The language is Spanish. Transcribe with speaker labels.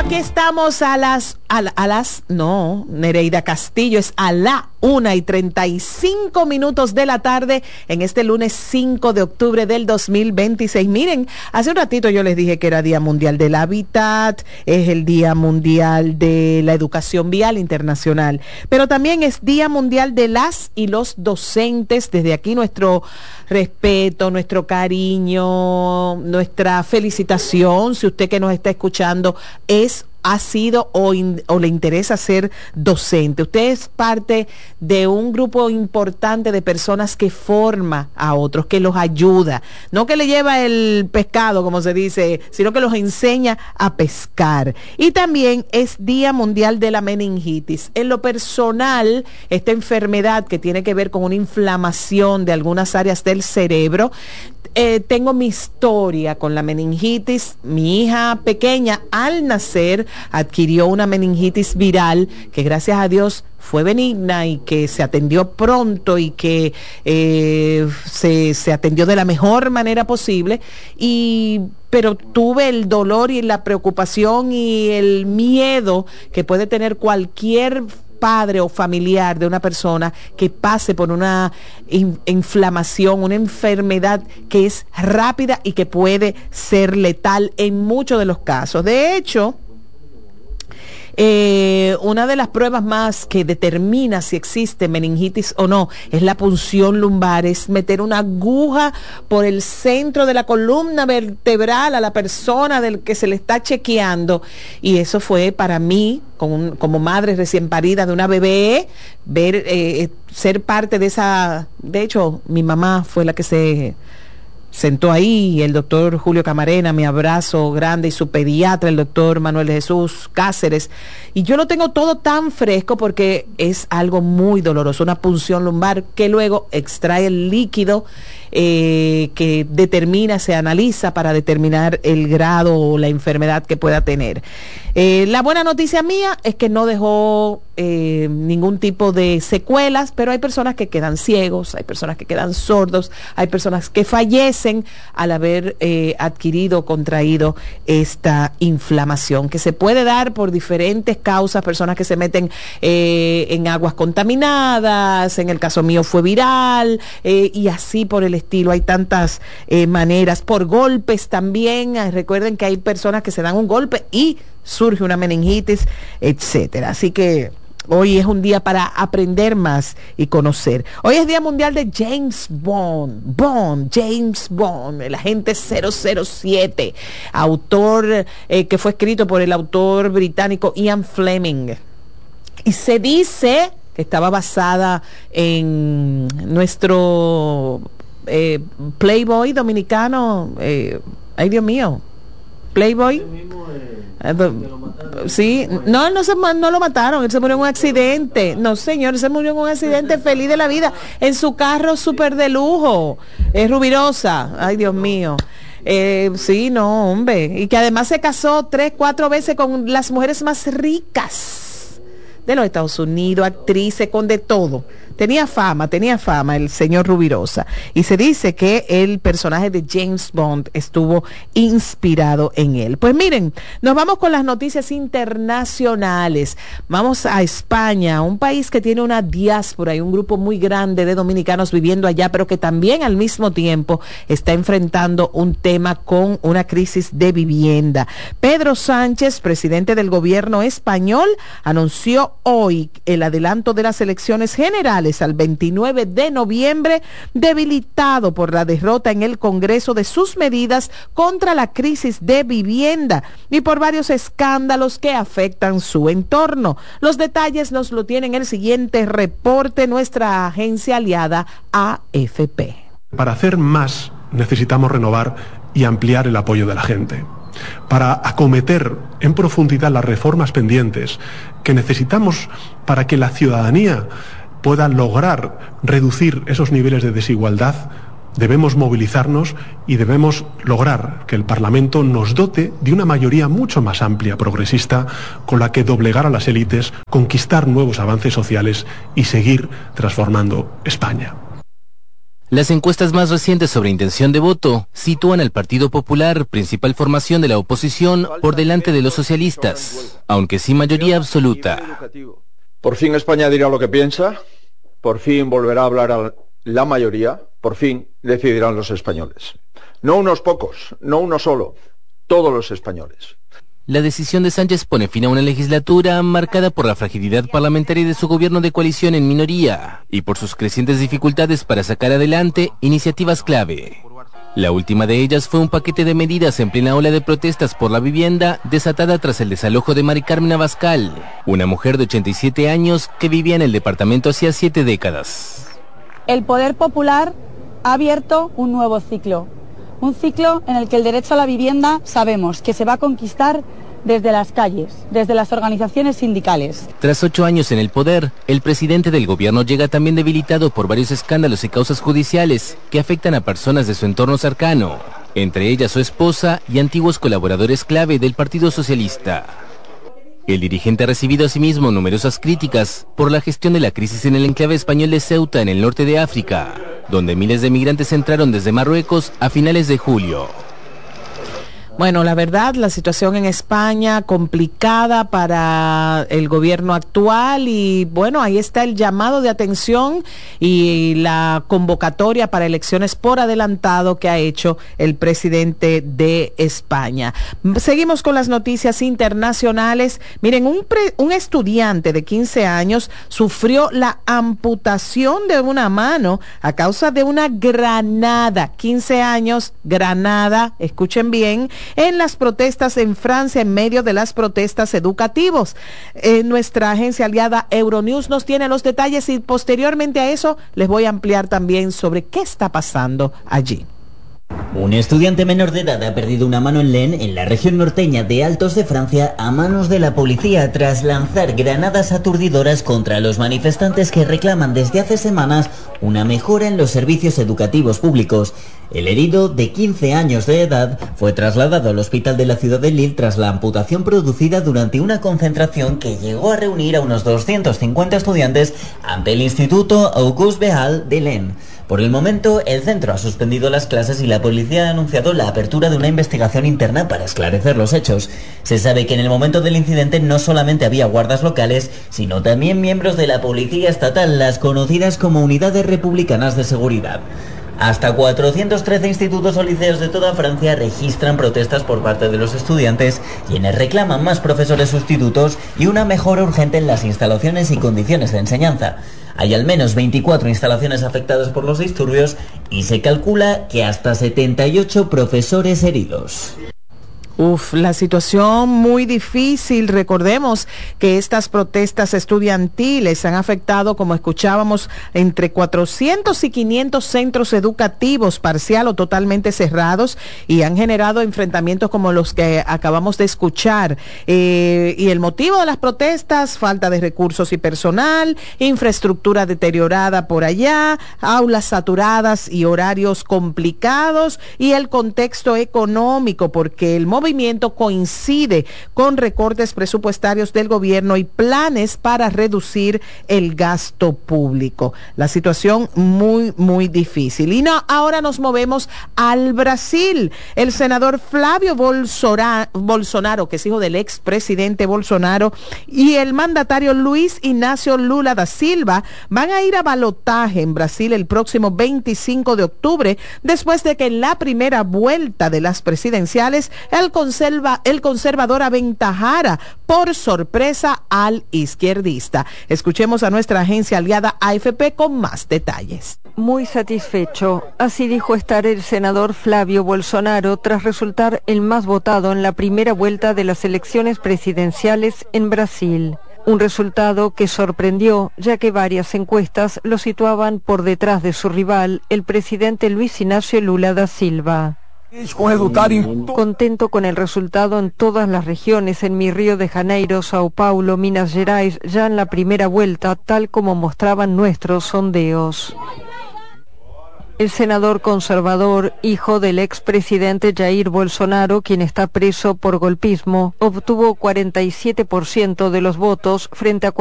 Speaker 1: Aquí estamos Nereida Castillo, es a la 1:35 de la tarde en este lunes 5 de octubre del 2026. Miren, hace un ratito yo les dije que era Día Mundial del Hábitat, es el Día Mundial de la Educación Vial Internacional, pero también es Día Mundial de las y los docentes. Desde aquí nuestro respeto, nuestro cariño, nuestra felicitación, si usted que nos está escuchando ha sido o le interesa ser docente. Usted es parte de un grupo importante de personas que forma a otros, que los ayuda, no que le lleva el pescado, como se dice, sino que los enseña a pescar. Y también es Día Mundial de la Meningitis. En lo personal, esta enfermedad que tiene que ver con una inflamación de algunas áreas del cerebro, tengo mi historia con la meningitis. Mi hija pequeña al nacer adquirió una meningitis viral que gracias a Dios fue benigna y que se atendió pronto y que se atendió de la mejor manera posible, pero tuve el dolor y la preocupación y el miedo que puede tener cualquier padre o familiar de una persona que pase por una inflamación, una enfermedad que es rápida y que puede ser letal en muchos de los casos. De hecho, una de las pruebas más que determina si existe meningitis o no es la punción lumbar, es meter una aguja por el centro de la columna vertebral a la persona del que se le está chequeando, y eso fue para mí, como madre recién parida de una bebé, ser parte de esa. De hecho, mi mamá fue la que se sentó ahí, el doctor Julio Camarena, mi abrazo grande, y su pediatra, el doctor Manuel Jesús Cáceres, y yo lo tengo todo tan fresco porque es algo muy doloroso, una punción lumbar que luego extrae el líquido que se analiza para determinar el grado o la enfermedad que pueda tener. La buena noticia mía es que no dejó ningún tipo de secuelas, pero hay personas que quedan ciegos, hay personas que quedan sordos, hay personas que fallecen al haber contraído esta inflamación, que se puede dar por diferentes causas, personas que se meten en aguas contaminadas, en el caso mío fue viral, y así por el estilo. Hay tantas maneras, por golpes también. Recuerden que hay personas que se dan un golpe y surge una meningitis, etcétera. Así que hoy es un día para aprender más y conocer. Hoy es Día Mundial de James Bond, el agente 007, autor que fue escrito por el autor británico Ian Fleming. Y se dice que estaba basada en nuestro Playboy dominicano, ay Dios mío, Playboy. Sí, no lo mataron, él se murió en un accidente. No, señor, él se murió en un accidente feliz de la vida, en su carro súper de lujo, Rubirosa, ay Dios mío. Sí, no, hombre, y que además se casó 3-4 veces con las mujeres más ricas de los Estados Unidos, actrices, con de todo. Tenía fama el señor Rubirosa, y se dice que el personaje de James Bond estuvo inspirado en él. Pues miren, nos vamos con las noticias internacionales. Vamos a España, un país que tiene una diáspora y un grupo muy grande de dominicanos viviendo allá, pero que también al mismo tiempo está enfrentando un tema con una crisis de vivienda. Pedro Sánchez, presidente del gobierno español, anunció hoy el adelanto de las elecciones generales al 29 de noviembre, debilitado por la derrota en el Congreso de sus medidas contra la crisis de vivienda y por varios escándalos que afectan su entorno. Los detalles nos lo tiene en el siguiente reporte nuestra agencia aliada AFP.
Speaker 2: Para hacer más necesitamos renovar y ampliar el apoyo de la gente. Para acometer en profundidad las reformas pendientes que necesitamos para que la ciudadanía pueda lograr reducir esos niveles de desigualdad, debemos movilizarnos y debemos lograr que el Parlamento nos dote de una mayoría mucho más amplia, progresista, con la que doblegar a las élites, conquistar nuevos avances sociales y seguir transformando España.
Speaker 3: Las encuestas más recientes sobre intención de voto sitúan al Partido Popular, principal formación de la oposición, por delante de los socialistas, aunque sin mayoría absoluta.
Speaker 4: Por fin España dirá lo que piensa, por fin volverá a hablar a la mayoría, por fin decidirán los españoles. No unos pocos, no uno solo, todos los españoles.
Speaker 3: La decisión de Sánchez pone fin a una legislatura marcada por la fragilidad parlamentaria de su gobierno de coalición en minoría y por sus crecientes dificultades para sacar adelante iniciativas clave. La última de ellas fue un paquete de medidas en plena ola de protestas por la vivienda desatada tras el desalojo de Mari Carmen Abascal, una mujer de 87 años que vivía en el departamento hacía 7 décadas.
Speaker 5: El poder popular ha abierto un nuevo ciclo. Un ciclo en el que el derecho a la vivienda sabemos que se va a conquistar desde las calles, desde las organizaciones sindicales.
Speaker 3: Tras 8 años en el poder, el presidente del gobierno llega también debilitado por varios escándalos y causas judiciales que afectan a personas de su entorno cercano, entre ellas su esposa y antiguos colaboradores clave del Partido Socialista. El dirigente ha recibido asimismo numerosas críticas por la gestión de la crisis en el enclave español de Ceuta, en el norte de África, donde miles de migrantes entraron desde Marruecos a finales de julio.
Speaker 1: Bueno, la verdad, la situación en España complicada para el gobierno actual y bueno, ahí está el llamado de atención y la convocatoria para elecciones por adelantado que ha hecho el presidente de España. Seguimos con las noticias internacionales. Miren, un estudiante de 15 años sufrió la amputación de una mano a causa de una granada. 15 años, granada, escuchen bien, en las protestas en Francia, en medio de las protestas educativos. Nuestra agencia aliada Euronews nos tiene los detalles y posteriormente a eso les voy a ampliar también sobre qué está pasando allí.
Speaker 6: Un estudiante menor de edad ha perdido una mano en Lens, en la región norteña de Altos de Francia, a manos de la policía tras lanzar granadas aturdidoras contra los manifestantes que reclaman desde hace semanas una mejora en los servicios educativos públicos. El herido, de 15 años de edad, fue trasladado al hospital de la ciudad de Lille tras la amputación producida durante una concentración que llegó a reunir a unos 250 estudiantes ante el Instituto Auguste Behal de Lens. Por el momento, el centro ha suspendido las clases y la policía ha anunciado la apertura de una investigación interna para esclarecer los hechos. Se sabe que en el momento del incidente no solamente había guardas locales, sino también miembros de la policía estatal, las conocidas como unidades republicanas de seguridad. Hasta 413 institutos o liceos de toda Francia registran protestas por parte de los estudiantes, quienes reclaman más profesores sustitutos y una mejora urgente en las instalaciones y condiciones de enseñanza. Hay al menos 24 instalaciones afectadas por los disturbios y se calcula que hasta 78 profesores heridos.
Speaker 1: La situación muy difícil. Recordemos que estas protestas estudiantiles han afectado, como escuchábamos, entre 400 y 500 centros educativos parcial o totalmente cerrados y han generado enfrentamientos como los que acabamos de escuchar. Y el motivo de las protestas, falta de recursos y personal, infraestructura deteriorada por allá, aulas saturadas y horarios complicados y el contexto económico, porque el movimiento coincide con recortes presupuestarios del gobierno y planes para reducir el gasto público. La situación muy difícil. Y ahora nos movemos al Brasil. El senador Flávio Bolsonaro, que es hijo del expresidente Bolsonaro, y el mandatario Luis Inácio Lula da Silva van a ir a balotaje en Brasil el próximo 25 de octubre, después de que en la primera vuelta de las presidenciales el conservador aventajara por sorpresa al izquierdista. Escuchemos a nuestra agencia aliada AFP con más detalles.
Speaker 7: Muy satisfecho, así dijo estar el senador Flávio Bolsonaro tras resultar el más votado en la primera vuelta de las elecciones presidenciales en Brasil. Un resultado que sorprendió, ya que varias encuestas lo situaban por detrás de su rival, el presidente Luis Inácio Lula da Silva. Contento con el resultado en todas las regiones, en mi Río de Janeiro, Sao Paulo, Minas Gerais, ya en la primera vuelta, tal como mostraban nuestros sondeos. El senador conservador, hijo del expresidente Jair Bolsonaro, quien está preso por golpismo, obtuvo 47% de los votos frente a